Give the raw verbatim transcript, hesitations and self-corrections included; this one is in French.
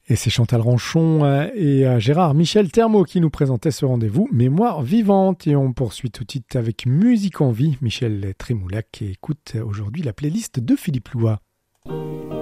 Et c'est Chantal Ranchon et Gérard Michel Thermo qui nous présentaient ce rendez-vous Mémoire vivante. Et on poursuit tout de suite avec Musique en vie. Michel Trémoulac écoute aujourd'hui la playlist de Philippe Loua.